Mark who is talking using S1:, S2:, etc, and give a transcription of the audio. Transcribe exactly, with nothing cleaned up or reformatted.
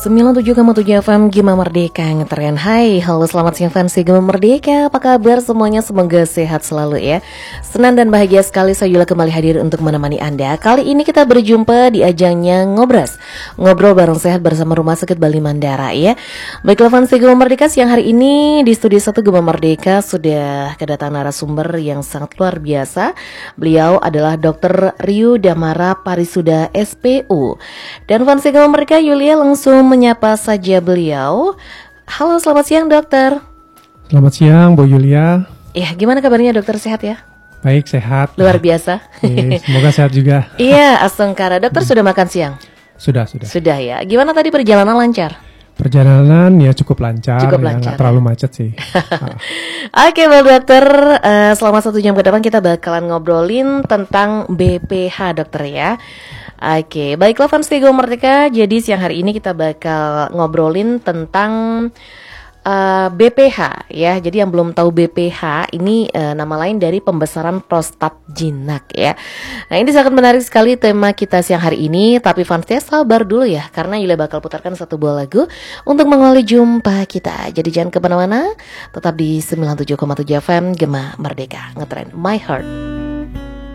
S1: sembilan puluh tujuh koma tujuh F M Gema Merdeka ngetren. Hai, halo selamat siang fans Gema Merdeka. Apa kabar semuanya? Semoga sehat selalu ya. Senang dan bahagia sekali saya Yula kembali hadir untuk menemani Anda. Kali ini kita berjumpa di ajangnya Ngobras, ngobrol bareng sehat bersama Rumah Sakit Bali Mandara ya. Baiklah fans Gema Merdeka, siang hari ini di Studio satu Gema Merdeka sudah kedatangan narasumber yang sangat luar biasa. Beliau adalah dokter Ryu Damara Parisuda S P U. Dan fans Gema Merdeka, Yulia langsung menyapa saja beliau. Halo, selamat siang dokter.
S2: Selamat siang Bu Yulia.
S1: Ya, gimana kabarnya dokter, sehat ya?
S2: Baik, sehat.
S1: Luar biasa.
S2: Oke, semoga sehat juga.
S1: Iya, Asengkara. Dokter sudah makan siang?
S2: Sudah, sudah.
S1: Sudah ya. Gimana tadi perjalanan, lancar?
S2: Perjalanan ya cukup lancar,
S1: cukup
S2: ya,
S1: lancar.
S2: Gak terlalu macet sih.
S1: Oke, Bang Dokter, uh, selama satu jam ke depan kita bakalan ngobrolin tentang B P H dokter ya. Oke, baiklah fans Gema Merdeka. Jadi siang hari ini kita bakal ngobrolin tentang uh, B P H ya. Jadi yang belum tahu B P H ini uh, nama lain dari pembesaran prostat jinak ya. Nah, ini sangat menarik sekali tema kita siang hari ini. Tapi fansnya sabar dulu ya, karena Yula bakal putarkan satu buah lagu untuk mengawali jumpa kita. Jadi jangan kemana-mana, tetap di sembilan puluh tujuh koma tujuh F M Gema Merdeka ngetren My Heart.